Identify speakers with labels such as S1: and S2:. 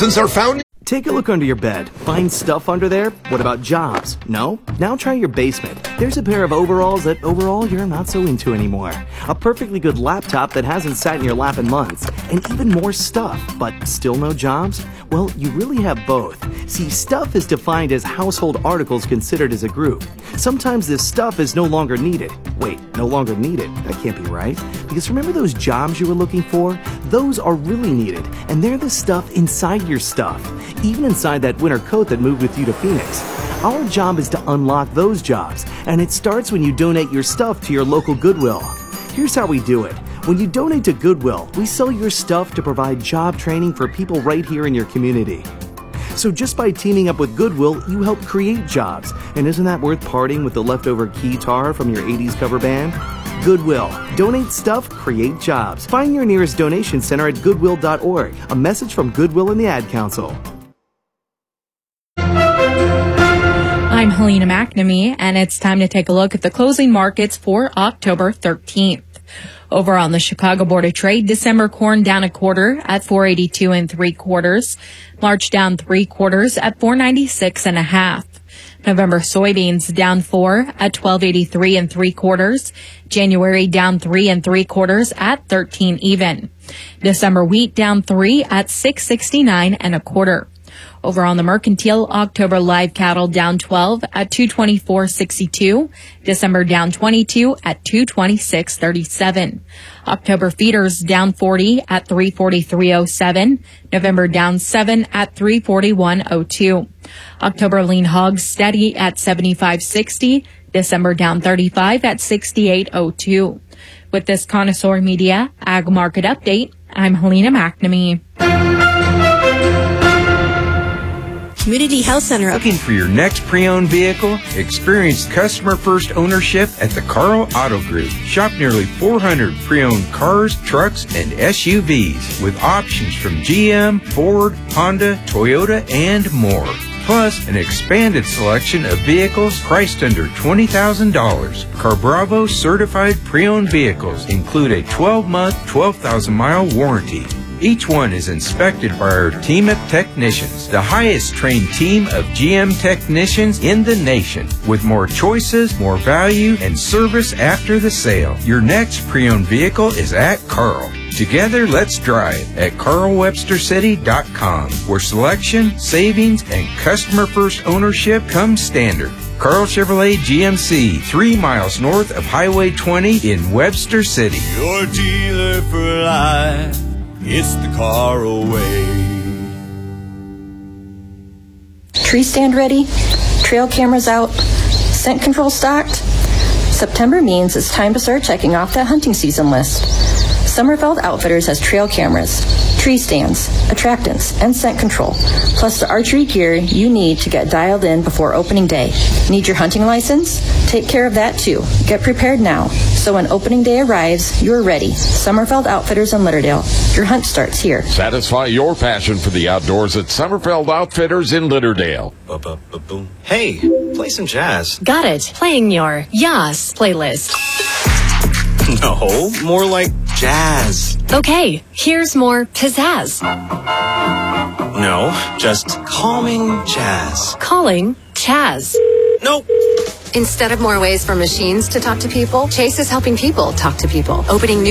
S1: Since our founding...
S2: Take a look under your bed. Find stuff under there? What about jobs? No? Now try your basement. There's a pair of overalls that overall you're not so into anymore. A perfectly good laptop that hasn't sat in your lap in months. And even more stuff, but still no jobs? Well, you really have both. See, stuff is defined as household articles considered as a group. Sometimes this stuff is no longer needed. Wait, no longer needed? That can't be right. Because remember those jobs you were looking for? Those are really needed, and they're the stuff inside your stuff. Even inside that winter coat that moved with you to Phoenix. Our job is to unlock those jobs, and it starts when you donate your stuff to your local Goodwill. Here's how we do it. When you donate to Goodwill, we sell your stuff to provide job training for people right here in your community. So just by teaming up with Goodwill, you help create jobs. And isn't that worth parting with the leftover keytar from your 80s cover band? Goodwill. Donate stuff, create jobs. Find your nearest donation center at goodwill.org. A message from Goodwill and the Ad Council.
S3: I'm Helena McNamee, and it's time to take a look at the closing markets for October 13th. Over on the Chicago Board of Trade, December corn down a quarter at 4.82 3/4. March down 3/4 at 4.96 1/2. November soybeans down 4 at 12.83 3/4. January down 3 3/4 at 13 even. December wheat down 3 at 6.69 1/4. Over on the mercantile, October live cattle down 12 at 224.62. December down 22 at 226.37. October feeders down 40 at 343.07. November down 7 at 341.02. October lean hogs steady at 75.60. December down 35 at 68.02. With this Connoisseur Media Ag Market Update, I'm Helena McNamee.
S4: Community Health Center.
S5: Looking for your next pre-owned vehicle? Experience customer-first ownership at the Carl Auto Group. Shop nearly 400 pre-owned cars, trucks, and SUVs with options from GM, Ford, Honda, Toyota, and more. Plus, an expanded selection of vehicles priced under $20,000. CarBravo certified pre-owned vehicles include a 12-month, 12,000-mile warranty. Each one is inspected by our team of technicians, the highest trained team of GM technicians in the nation, with more choices, more value, and service after the sale. Your next pre-owned vehicle is at Carl. Together, let's drive at carlwebstercity.com, where selection, savings, and customer-first ownership come standard. Carl Chevrolet GMC, 3 miles north of Highway 20 in Webster City.
S6: Your dealer for life. It's the Carl way.
S4: Tree stand ready, trail cameras out, scent control stocked. September means it's time to start checking off that hunting season list. Sommerfeld Outfitters has trail cameras, tree stands, attractants, and scent control, plus the archery gear you need to get dialed in before opening day. Need your hunting license? Take care of that too. Get prepared now, so when opening day arrives, you're ready. Sommerfeld Outfitters in Litterdale. Your hunt starts here.
S7: Satisfy your passion for the outdoors at Sommerfeld Outfitters in Litterdale.
S8: Boom. Hey, play some jazz.
S9: Got it. Playing your Yas playlist.
S8: No, more like jazz.
S9: Okay, here's more pizzazz.
S8: No, just calming jazz.
S9: Calling Chaz.
S8: Nope.
S10: Instead of more ways for machines to talk to people, Chase is helping people talk to people. Opening new